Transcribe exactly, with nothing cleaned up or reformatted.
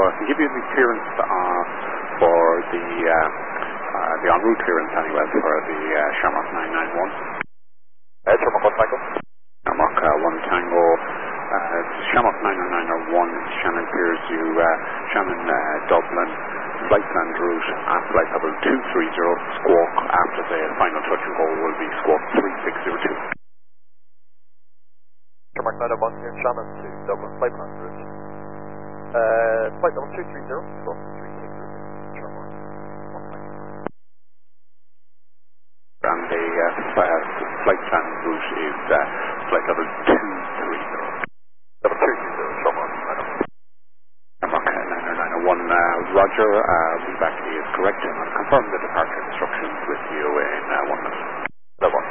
I can give you the clearance uh, for the uh, uh, the en route clearance anyway for the uh, Shamrock nine nine one. Uh, Shamrock one Tango. Shamrock uh, one Tango. Uh, Shamrock nine nine nine or one. Shannon clears you. Uh, Shannon uh, Dublin. Flight planned route at flight level two three zero. Squawk after the final touch and go will be squawk three six zero two. Shamrock nine nine one here, Shannon to Dublin, flight planned route. Uh, flight level two three zero, squawk three six zero two. Shamrock one Tango. And the uh, uh, flight planned route is uh, flight level two three zero. Level two three zero, Shamrock nine nine one. Shamrock nine nine one, uh, Roger, uh, feedback is correct, and I'll confirm the departure instructions with you in uh, one